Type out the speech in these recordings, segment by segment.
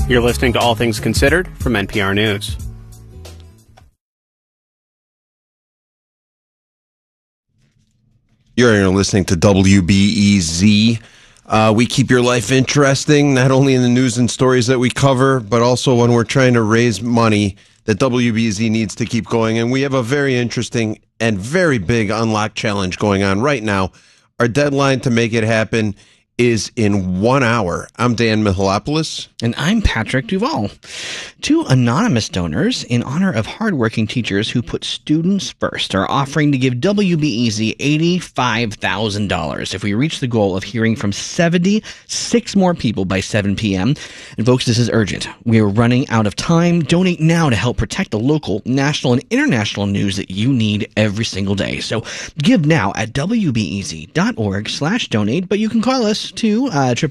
You're listening to All Things Considered from NPR News. You're listening to WBEZ. We keep your life interesting, not only in the news and stories that we cover, but also when we're trying to raise money that WBEZ needs to keep going. And we have a very interesting and very big Unlock Challenge going on right now. Our deadline to make it happen is in 1 hour. I'm Dan Michalopoulos. And I'm Patrick Duvall. 2 anonymous donors, in honor of hardworking teachers who put students first, are offering to give WBEZ $85,000 if we reach the goal of hearing from 76 more people by 7 p.m. And folks, this is urgent. We are running out of time. Donate now to help protect the local, national, and international news that you need every single day. So give now at WBEZ.org/donate, but you can call us to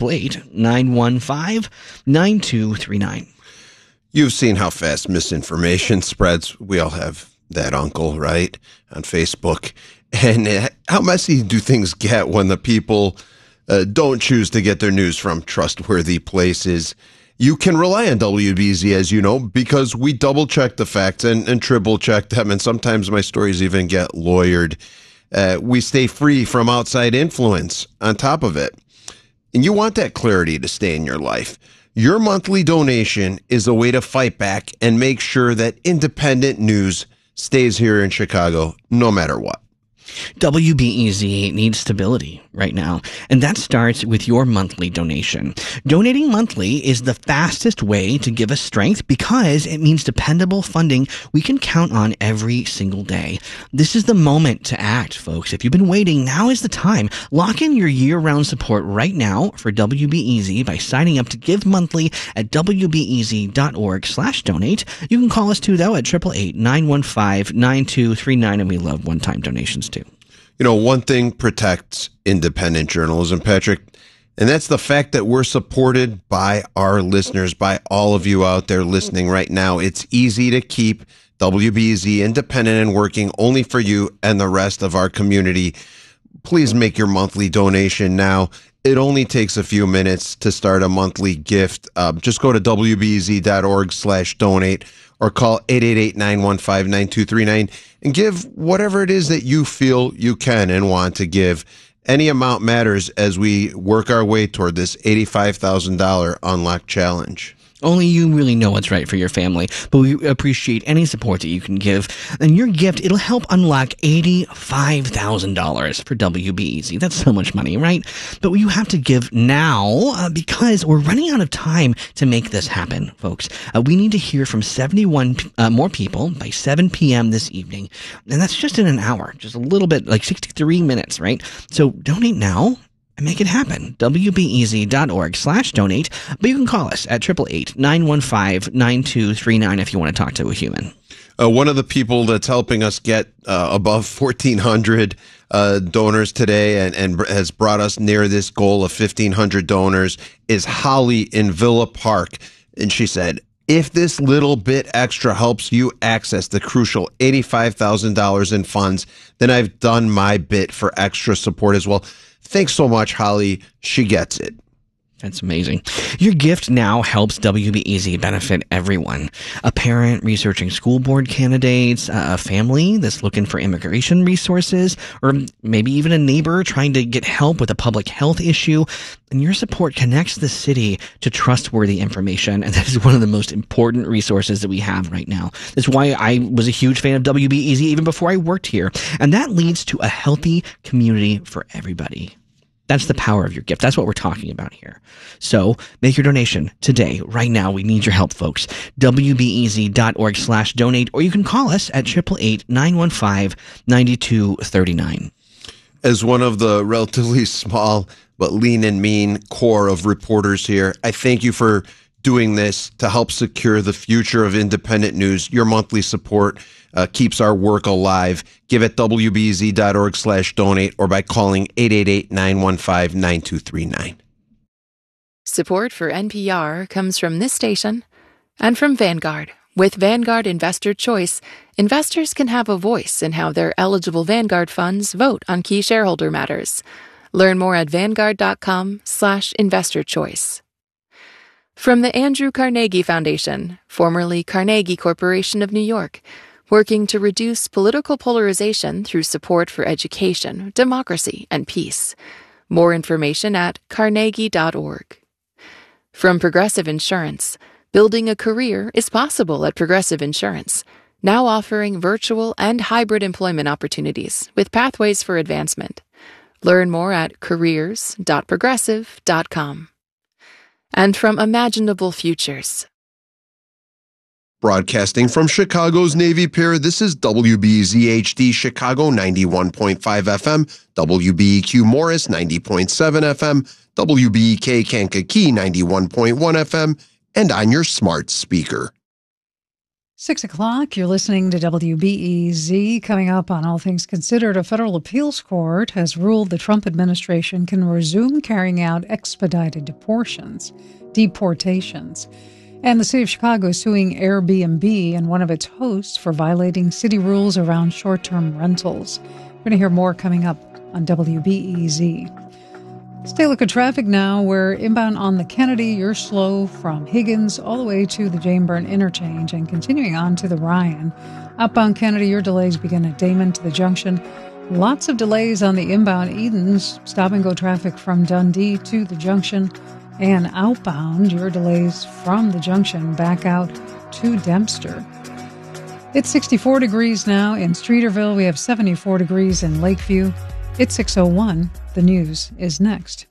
888-915-9239. You've seen how fast misinformation spreads. We all have that uncle, right, on Facebook. And how messy do things get when the people don't choose to get their news from trustworthy places? You can rely on WBZ, as you know, because we double-check the facts and triple-check them, and sometimes my stories even get lawyered. We stay free from outside influence on top of it. And you want that clarity to stay in your life. Your monthly donation is a way to fight back and make sure that independent news stays here in Chicago, no matter what. WBEZ needs stability right now, and that starts with your monthly donation. Donating monthly is the fastest way to give us strength because it means dependable funding we can count on every single day. This is the moment to act, folks. If you've been waiting, now is the time. Lock in your year-round support right now for WBEZ by signing up to give monthly at WBEZ.org/donate. You can call us too, though, at 888-915-9239, and we love one-time donations too. You know, one thing protects independent journalism, Patrick, and that's the fact that we're supported by our listeners, by all of you out there listening right now. It's easy to keep WBEZ independent and working only for you and the rest of our community. Please make your monthly donation now. It only takes a few minutes to start a monthly gift. Just go to WBEZ.org/donate or call 888-915-9239 and give whatever it is that you feel you can and want to give. Any amount matters as we work our way toward this $85,000 Unlock Challenge. Only you really know what's right for your family, but we appreciate any support that you can give. And your gift, it'll help unlock $85,000 for WBEZ. That's so much money, right? But you have to give now because we're running out of time to make this happen, folks. We need to hear from 71 more people by 7 p.m. this evening. And that's just in an hour, just a little bit, like 63 minutes, right? So donate now and make it happen. WBEZ.org/donate. But you can call us at 888-915-9239 if you want to talk to a human. One of the people that's helping us get above 1,400 donors today and has brought us near this goal of 1,500 donors is Holly in Villa Park. And she said, if this little bit extra helps you access the crucial $85,000 in funds, then I've done my bit for extra support as well. Thanks so much, Holly. She gets it. That's amazing. Your gift now helps WBEZ benefit everyone. A parent researching school board candidates, a family that's looking for immigration resources, or maybe even a neighbor trying to get help with a public health issue. And your support connects the city to trustworthy information, and that is one of the most important resources that we have right now. That's why I was a huge fan of WBEZ even before I worked here. And that leads to a healthy community for everybody. That's the power of your gift. That's what we're talking about here. So make your donation today, right now. We need your help, folks. WBEZ.org/donate, or you can call us at 888-915-9239. As one of the relatively small but lean and mean core of reporters here, I thank you for doing this to help secure the future of independent news. Your monthly support keeps our work alive. Give at WBEZ.org/donate or by calling 888-915-9239. Support for NPR comes from this station and from Vanguard. With Vanguard Investor Choice, investors can have a voice in how their eligible Vanguard funds vote on key shareholder matters. Learn more at Vanguard.com/investorchoice. From the Andrew Carnegie Foundation, formerly Carnegie Corporation of New York, working to reduce political polarization through support for education, democracy, and peace. More information at carnegie.org. From Progressive Insurance, building a career is possible at Progressive Insurance, now offering virtual and hybrid employment opportunities with pathways for advancement. Learn more at careers.progressive.com. And from Imaginable Futures. Broadcasting from Chicago's Navy Pier, this is WBZHD Chicago 91.5 FM, WBEQ Morris 90.7 FM, WBEK Kankakee 91.1 FM, and on your smart speaker. 6 o'clock, you're listening to WBEZ. Coming up on All Things Considered, a federal appeals court has ruled the Trump administration can resume carrying out expedited deportations. And the city of Chicago is suing Airbnb and one of its hosts for violating city rules around short-term rentals. We're going to hear more coming up on WBEZ. Let's take a look at traffic now. We're inbound on the Kennedy. You're slow from Higgins all the way to the Jane Byrne interchange and continuing on to the Ryan. Outbound Kennedy, your delays begin at Damon to the junction. Lots of delays on the inbound Edens. Stop-and-go traffic from Dundee to the junction. And outbound, your delays from the junction back out to Dempster. It's 64 degrees now in Streeterville. We have 74 degrees in Lakeview. It's 6:01. The news is next.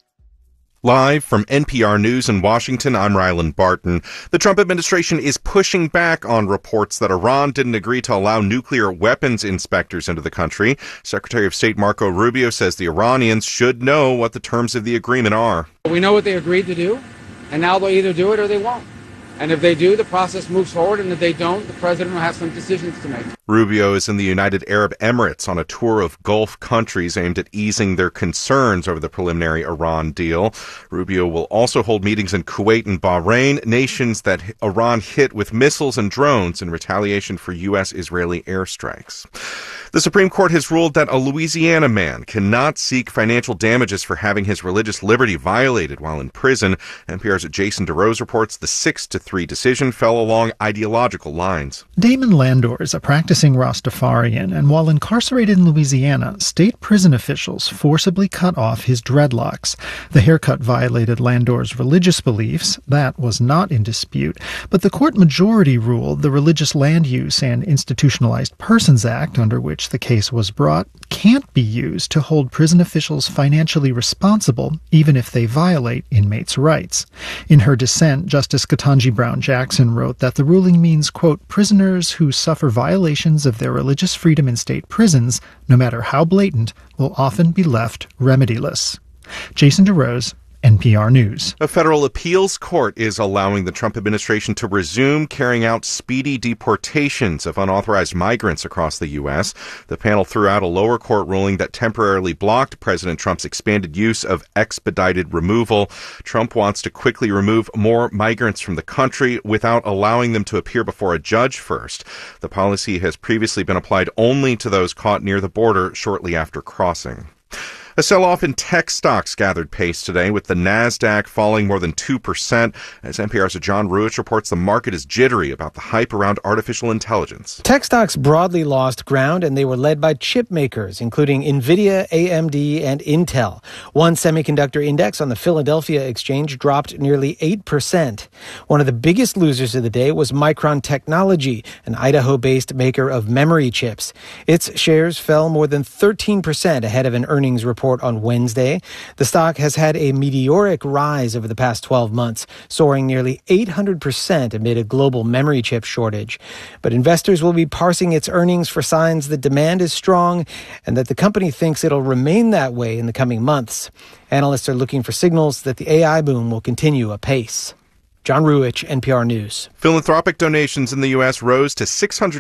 Live from NPR News in Washington, I'm Rylan Barton. The Trump administration is pushing back on reports that Iran didn't agree to allow nuclear weapons inspectors into the country. Secretary of State Marco Rubio says the Iranians should know what the terms of the agreement are. We know what they agreed to do, and now they'll either do it or they won't. And if they do, the process moves forward, and if they don't, the president will have some decisions to make. Rubio is in the United Arab Emirates on a tour of Gulf countries aimed at easing their concerns over the preliminary Iran deal. Rubio will also hold meetings in Kuwait and Bahrain, nations that Iran hit with missiles and drones in retaliation for U.S.-Israeli airstrikes. The Supreme Court has ruled that a Louisiana man cannot seek financial damages for having his religious liberty violated while in prison. NPR's Jason DeRose reports the 6-3 decision fell along ideological lines. Damon Landor is a practicing Rastafarian, and while incarcerated in Louisiana, state prison officials forcibly cut off his dreadlocks. The haircut violated Landor's religious beliefs. That was not in dispute, but the court majority ruled the Religious Land Use and Institutionalized Persons Act, under which the case was brought, can't be used to hold prison officials financially responsible, even if they violate inmates' rights. In her dissent, Justice Ketanji Brown Jackson wrote that the ruling means, quote, prisoners who suffer violations of their religious freedom in state prisons, no matter how blatant, will often be left remediless. Jason DeRose, NPR News. A federal appeals court is allowing the Trump administration to resume carrying out speedy deportations of unauthorized migrants across the U.S. The panel threw out a lower court ruling that temporarily blocked President Trump's expanded use of expedited removal. Trump wants to quickly remove more migrants from the country without allowing them to appear before a judge first. The policy has previously been applied only to those caught near the border shortly after crossing. A sell-off in tech stocks gathered pace today, with the NASDAQ falling more than 2%. As NPR's John Ruich reports, the market is jittery about the hype around artificial intelligence. Tech stocks broadly lost ground, and they were led by chip makers, including NVIDIA, AMD, and Intel. One semiconductor index on the Philadelphia Exchange dropped nearly 8%. One of the biggest losers of the day was Micron Technology, an Idaho-based maker of memory chips. Its shares fell more than 13% ahead of an earnings report on Wednesday. The stock has had a meteoric rise over the past 12 months, soaring nearly 800% amid a global memory chip shortage. But investors will be parsing its earnings for signs that demand is strong and that the company thinks it'll remain that way in the coming months. Analysts are looking for signals that the AI boom will continue apace. John Ruich, NPR News. Philanthropic donations in the U.S. rose to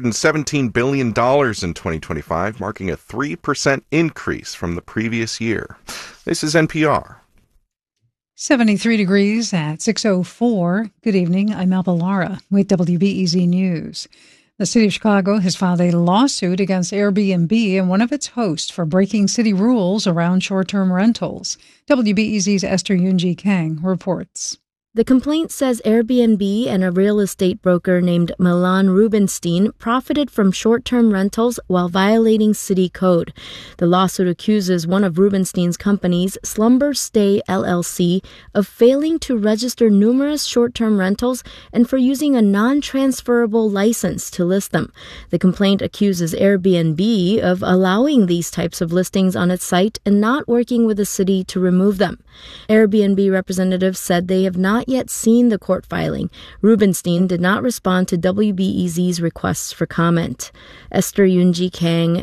$617 billion in 2025, marking a 3% increase from the previous year. This is NPR. 73 degrees at 6:04. Good evening. I'm Alba Lara with WBEZ News. The city of Chicago has filed a lawsuit against Airbnb and one of its hosts for breaking city rules around short-term rentals. WBEZ's Esther Yoonji Kang reports. The complaint says Airbnb and a real estate broker named Milan Rubenstein profited from short-term rentals while violating city code. The lawsuit accuses one of Rubenstein's companies, Slumber Stay LLC, of failing to register numerous short-term rentals and for using a non-transferable license to list them. The complaint accuses Airbnb of allowing these types of listings on its site and not working with the city to remove them. Airbnb representatives said they have not yet seen the court filing. Rubenstein did not respond to WBEZ's requests for comment. Esther Yunji Kang,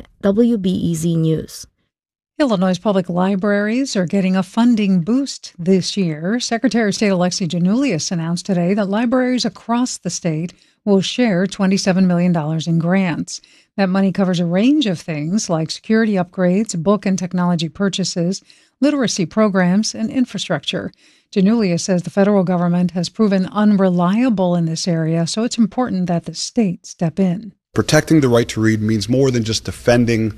WBEZ News. Illinois public libraries are getting a funding boost this year. Secretary of State Alexi Giannoulias announced today that libraries across the state will share $27 million in grants. That money covers a range of things like security upgrades, book and technology purchases, literacy programs, and infrastructure. Giannoulias says the federal government has proven unreliable in this area, so it's important that the state step in. Protecting the right to read means more than just defending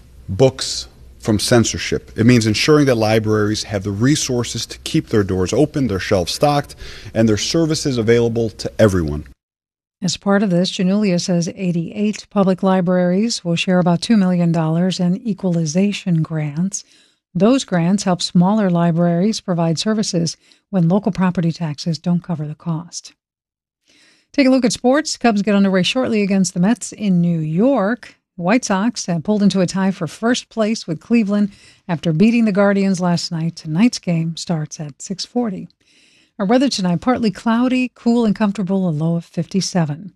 books from censorship. It means ensuring that libraries have the resources to keep their doors open, their shelves stocked, and their services available to everyone. As part of this, Giannoulias says 88 public libraries will share about $2 million in equalization grants. Those grants help smaller libraries provide services when local property taxes don't cover the cost. Take a look at sports. Cubs get underway shortly against the Mets in New York. White Sox have pulled into a tie for first place with Cleveland after beating the Guardians last night. Tonight's game starts at 6:40. Our weather tonight, partly cloudy, cool and comfortable, a low of 57.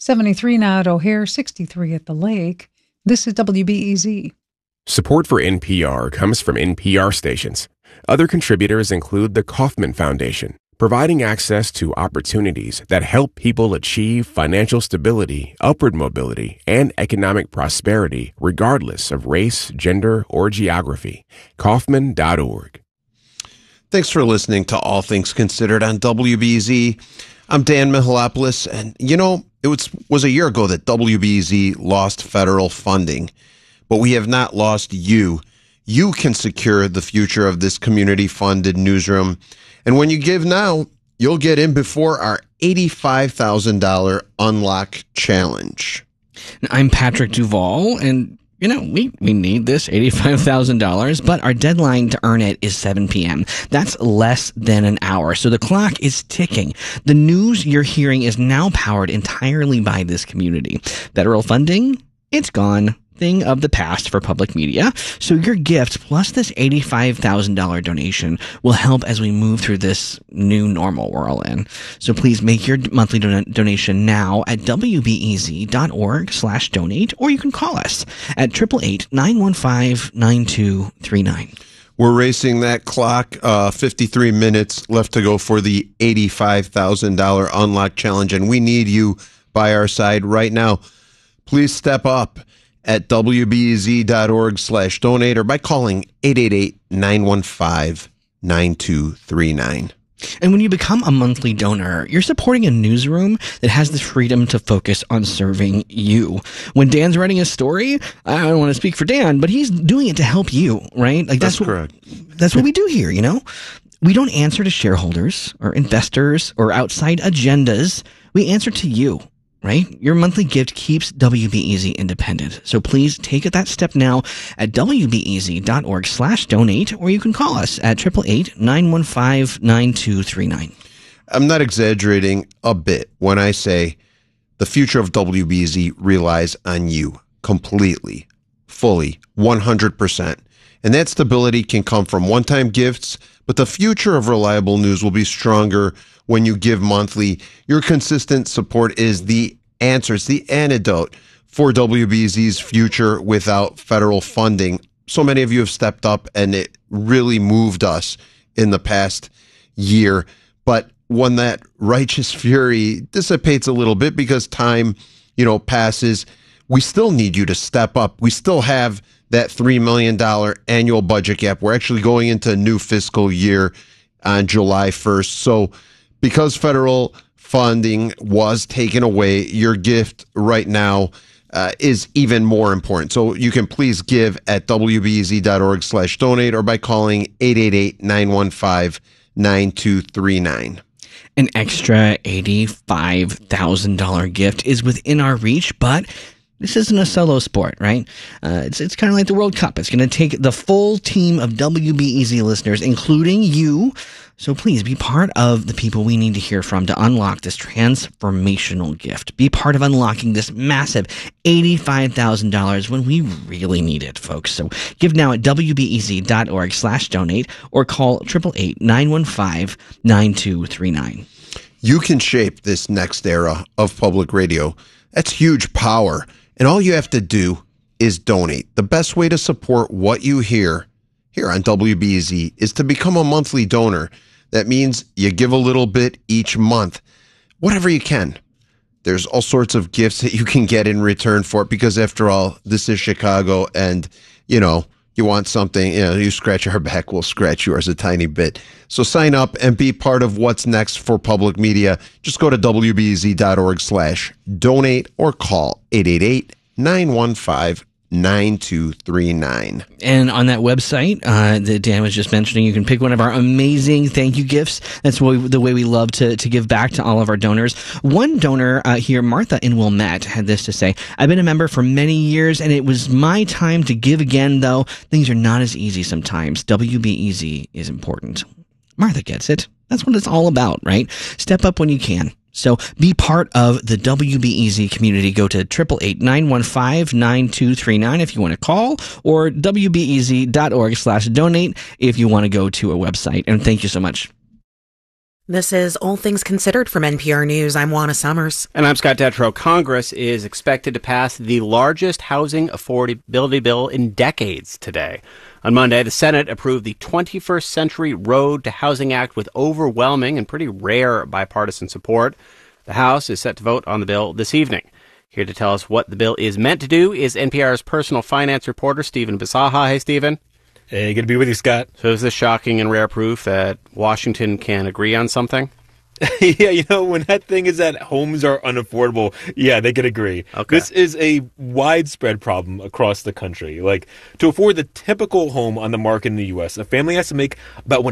73 now at O'Hare, 63 at the lake. This is WBEZ. Support for NPR comes from NPR stations. Other contributors include the Kauffman Foundation, providing access to opportunities that help people achieve financial stability, upward mobility, and economic prosperity regardless of race, gender, or geography. Kauffman.org. Thanks for listening to All Things Considered on WBZ. I'm Dan Mihalopoulos, and it was a year ago that WBZ lost federal funding, but we have not lost you. You can secure the future of this community-funded newsroom, and when you give now, you'll get in before our $85,000 Unlock Challenge. I'm Patrick Duvall, and we need this $85,000, but our deadline to earn it is 7 p.m. That's less than an hour, so the clock is ticking. The news you're hearing is now powered entirely by this community. Federal funding, it's gone. Thing of the past for public media. So your gift plus this $85,000 donation will help as we move through this new normal we're all in. So please make your monthly donation now at wbez.org/donate, or you can call us at 888-915-9239. We're racing that clock. 53 minutes left to go for the $85,000 Unlock Challenge, and we need you by our side right now. Please step up at wbez.org/donate or by calling 888-915-9239. And when you become a monthly donor, you're supporting a newsroom that has the freedom to focus on serving you. When Dan's writing a story, I don't want to speak for Dan, but he's doing it to help you, right? That's correct. That's what we do here, We don't answer to shareholders or investors or outside agendas. We answer to you. Right? Your monthly gift keeps WBEZ independent. So please take that step now at wbez.org/donate, or you can call us at 888-915-9239. I'm not exaggerating a bit when I say the future of WBEZ relies on you completely, fully, 100%. And that stability can come from one-time gifts, but the future of reliable news will be stronger when you give monthly. Your consistent support is the answer. It's the antidote for WBEZ's future without federal funding. So many of you have stepped up, and it really moved us in the past year. But when that righteous fury dissipates a little bit because time, passes, we still need you to step up. We still have that $3 million annual budget gap. We're actually going into a new fiscal year on July 1st. So because federal funding was taken away, your gift right now is even more important. So you can please give at wbez.org/donate or by calling 888-915-9239. An extra $85,000 gift is within our reach, but this isn't a solo sport, right? It's kind of like the World Cup. It's going to take the full team of WBEZ listeners, including you. So please be part of the people we need to hear from to unlock this transformational gift. Be part of unlocking this massive $85,000 when we really need it, folks. So give now at WBEZ.org/donate or call 888-915-9239. You can shape this next era of public radio. That's huge power. And all you have to do is donate. The best way to support what you hear here on WBEZ is to become a monthly donor. That means you give a little bit each month, whatever you can. There's all sorts of gifts that you can get in return for it because, after all, this is Chicago and, you want something, you scratch our back, we'll scratch yours a tiny bit. So sign up and be part of what's next for public media. Just go to WBEZ.org/donate or call 888-915-9239. And on that website that Dan was just mentioning, you can pick one of our amazing thank you gifts. That's the way we love to give back to all of our donors. One donor here, Martha in Wilmette, had this to say: I've been a member for many years, and it was my time to give again, though things are not as easy sometimes. WBEZ is important. Martha gets it. That's what it's all about, right? Step up when you can. So be part of the WBEZ community. Go to 888-915-9239 if you want to call, or WBEZ.org/donate if you want to go to a website. And thank you so much. This is All Things Considered from NPR News. I'm Juana Summers. And I'm Scott Detrow. Congress is expected to pass the largest housing affordability bill in decades today. On Monday, the Senate approved the 21st Century Road to Housing Act with overwhelming and pretty rare bipartisan support. The House is set to vote on the bill this evening. Here to tell us what the bill is meant to do is NPR's personal finance reporter, Stephen Bisaha. Hey, Stephen. Hey, good to be with you, Scott. So is this shocking and rare proof that Washington can agree on something? Yeah, when that thing is that homes are unaffordable, yeah, they can agree. Okay. This is a widespread problem across the country. Like, to afford the typical home on the market in the U.S., a family has to make about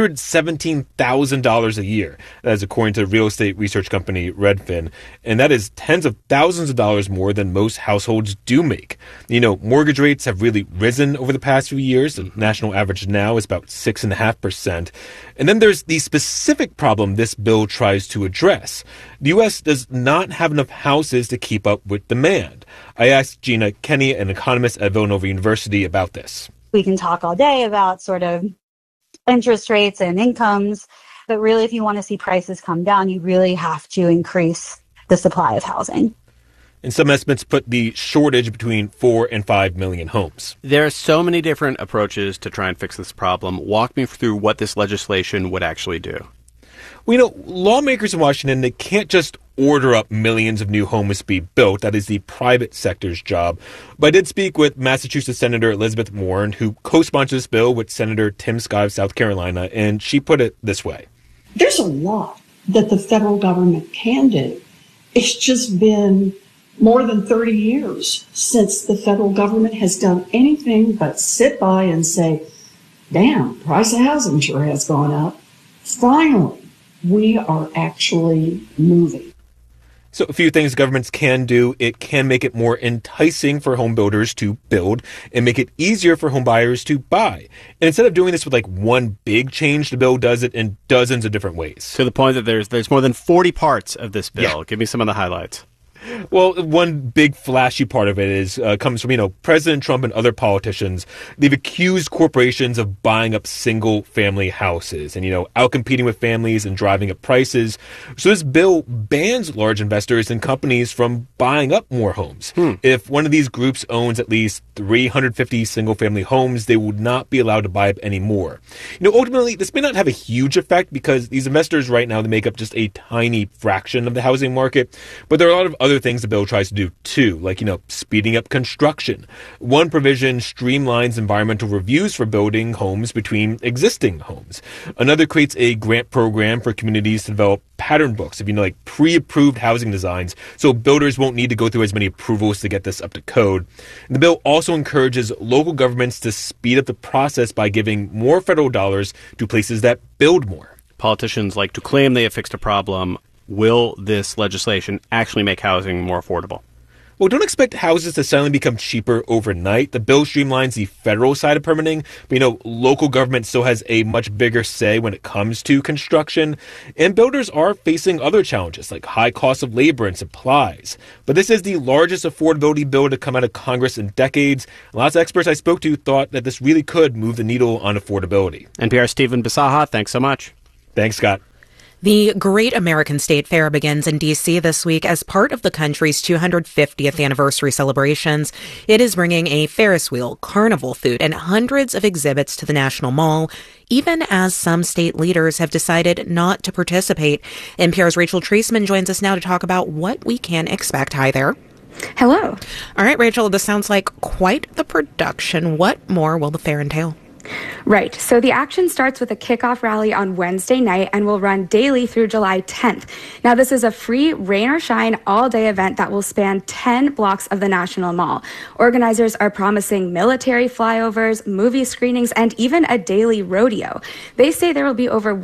$117,000 a year. That is according to the real estate research company Redfin. And that is tens of thousands of dollars more than most households do make. Mortgage rates have really risen over the past few years. The national average now is about 6.5%. And then there's the specific problem this bill tries to address. The U.S. does not have enough houses to keep up with demand. I asked Gina Kenny, an economist at Villanova University, about this. We can talk all day about sort of interest rates and incomes, but really if you want to see prices come down, you really have to increase the supply of housing. And some estimates put the shortage between 4 and 5 million homes. There are so many different approaches to try and fix this problem. Walk me through what this legislation would actually do. Well, lawmakers in Washington, they can't just order up millions of new homes to be built. That is the private sector's job. But I did speak with Massachusetts Senator Elizabeth Warren, who co-sponsored this bill with Senator Tim Scott of South Carolina, and she put it this way. There's a lot that the federal government can do. It's just been more than 30 years since the federal government has done anything but sit by and say, damn, price of housing sure has gone up. Finally, we are actually moving. So a few things governments can do. It can make it more enticing for home builders to build and make it easier for home buyers to buy. And instead of doing this with like one big change, the bill does it in dozens of different ways. To the point that there's more than 40 parts of this bill. Yeah. Give me some of the highlights. Well, one big flashy part of it is comes from, President Trump and other politicians. They've accused corporations of buying up single-family houses and, outcompeting with families and driving up prices. So this bill bans large investors and companies from buying up more homes. If one of these groups owns at least 350 single-family homes, they would not be allowed to buy up any more. Ultimately, this may not have a huge effect because these investors right now, they make up just a tiny fraction of the housing market. But there are a lot of other things the bill tries to do too, like, speeding up construction. One provision streamlines environmental reviews for building homes between existing homes. Another creates a grant program for communities to develop pattern books of, pre-approved housing designs, so builders won't need to go through as many approvals to get this up to code. And the bill also encourages local governments to speed up the process by giving more federal dollars to places that build more. Politicians like to claim they have fixed a problem. Will this legislation actually make housing more affordable? Well, don't expect houses to suddenly become cheaper overnight. The bill streamlines the federal side of permitting, but local government still has a much bigger say when it comes to construction. And builders are facing other challenges like high cost of labor and supplies. But this is the largest affordability bill to come out of Congress in decades. Lots of experts I spoke to thought that this really could move the needle on affordability. NPR's Stephen Bisaha, thanks so much. Thanks, Scott. The Great American State Fair begins in D.C. this week as part of the country's 250th anniversary celebrations. It is bringing a Ferris wheel, carnival food, and hundreds of exhibits to the National Mall, even as some state leaders have decided not to participate. NPR's Rachel Treisman joins us now to talk about what we can expect. Hi there. Hello. All right, Rachel, this sounds like quite the production. What more will the fair entail? Right. So the action starts with a kickoff rally on Wednesday night and will run daily through July 10th. Now, this is a free rain or shine all-day event that will span 10 blocks of the National Mall. Organizers are promising military flyovers, movie screenings, and even a daily rodeo. They say there will be over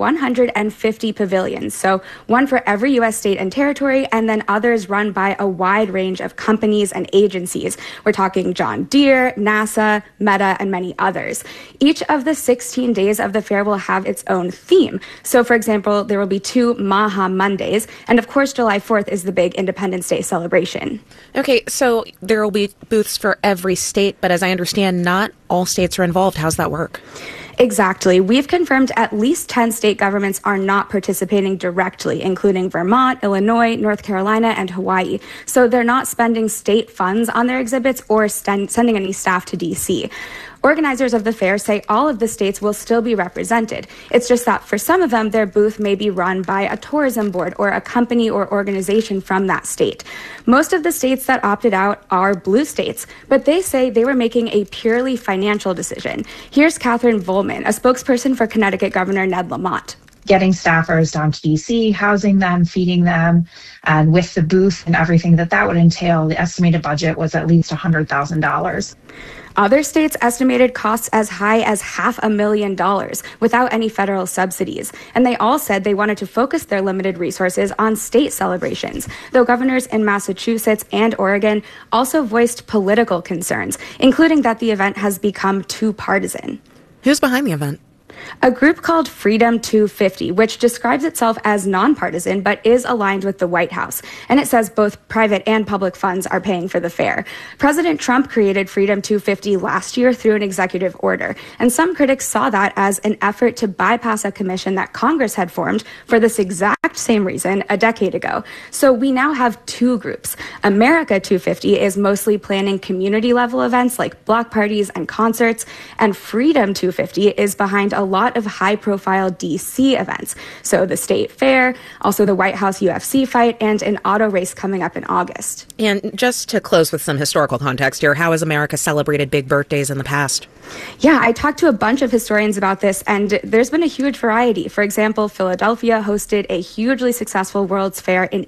150 pavilions, so one for every U.S. state and territory, and then others run by a wide range of companies and agencies. We're talking John Deere, NASA, Meta, and many others. Each of the 16 days of the fair will have its own theme. So, for example, there will be 2 Maha Mondays, and of course, July 4th is the big Independence Day celebration. Okay, so there will be booths for every state, but as I understand, not all states are involved. How's that work? Exactly. We've confirmed at least 10 state governments are not participating directly, including Vermont, Illinois, North Carolina, and Hawaii. So they're not spending state funds on their exhibits or sending any staff to D.C. Organizers of the fair say all of the states will still be represented. It's just that for some of them, their booth may be run by a tourism board or a company or organization from that state. Most of the states that opted out are blue states, but they say they were making a purely financial decision. Here's Catherine Volman, a spokesperson for Connecticut Governor Ned Lamont. Getting staffers down to D.C., housing them, feeding them, and with the booth and everything that would entail, the estimated budget was at least $100,000. Other states estimated costs as high as $500,000 without any federal subsidies. And they all said they wanted to focus their limited resources on state celebrations, though governors in Massachusetts and Oregon also voiced political concerns, including that the event has become too partisan. Who's behind the event? A group called Freedom 250, which describes itself as nonpartisan but is aligned with the White House. And it says both private and public funds are paying for the fair. President Trump created Freedom 250 last year through an executive order. And some critics saw that as an effort to bypass a commission that Congress had formed for this exact same reason a decade ago. So we now have 2 groups. America 250 is mostly planning community level events like block parties and concerts. And Freedom 250 is behind a lot of high-profile D.C. events. So the State Fair, also the White House UFC fight, and an auto race coming up in August. And just to close with some historical context here, how has America celebrated big birthdays in the past? Yeah, I talked to a bunch of historians about this, and there's been a huge variety. For example, Philadelphia hosted a hugely successful World's Fair in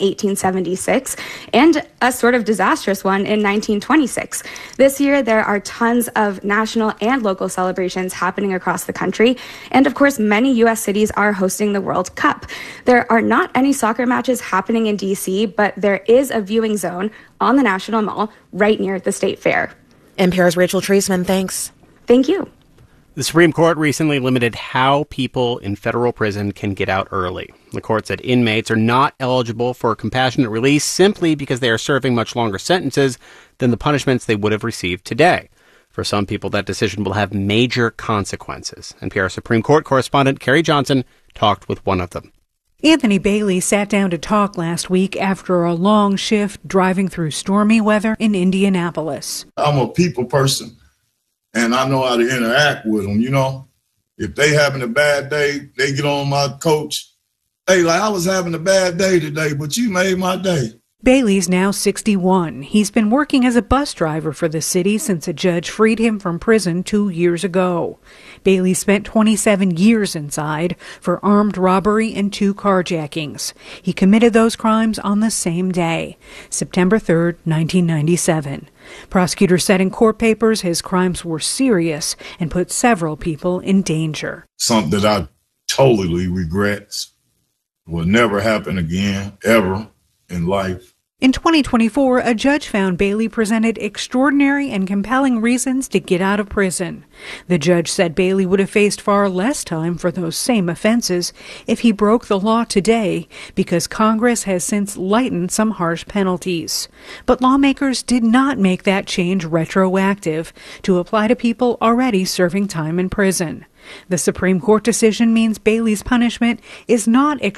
1876 and a sort of disastrous one in 1926. This year, there are tons of national and local celebrations happening across the country. And of course, many U.S. cities are hosting the World Cup. There are not any soccer matches happening in D.C., but there is a viewing zone on the National Mall right near the State Fair. NPR's Rachel Treisman, thanks. Thank you. The Supreme Court recently limited how people in federal prison can get out early. The court said inmates are not eligible for compassionate release simply because they are serving much longer sentences than the punishments they would have received today. For some people, that decision will have major consequences. NPR Supreme Court correspondent Carrie Johnson talked with one of them. Anthony Bailey sat down to talk last week after a long shift driving through stormy weather in Indianapolis. I'm a people person, and I know how to interact with them, you know. If they having a bad day, they get on my coach. Hey, like, I was having a bad day today, but you made my day. Bailey's now 61. He's been working as a bus driver for the city since a judge freed him from prison 2 years ago. Bailey spent 27 years inside for armed robbery and 2 carjackings. He committed those crimes on the same day, September 3rd, 1997. Prosecutors said in court papers his crimes were serious and put several people in danger. Something that I totally regrets. Will never happen again, ever in life. In 2024, a judge found Bailey presented extraordinary and compelling reasons to get out of prison. The judge said Bailey would have faced far less time for those same offenses if he broke the law today, because Congress has since lightened some harsh penalties. But lawmakers did not make that change retroactive to apply to people already serving time in prison. The Supreme Court decision means Bailey's punishment is not